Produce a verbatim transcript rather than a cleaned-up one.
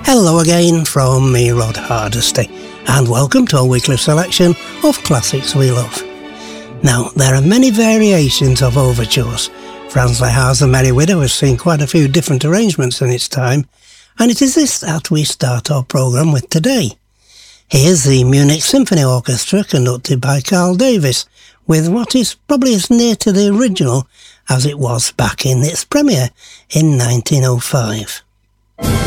Hello again from me, Rod Hardesty, and welcome to a weekly selection of classics we love. Now, there are many variations of overtures. Franz Lehar's The Merry Widow has seen quite a few different arrangements in its time, and it is this that we start our programme with today. Here's the Munich Symphony Orchestra conducted by Carl Davis, with what is probably as near to the original as it was back in its premiere in nineteen oh five.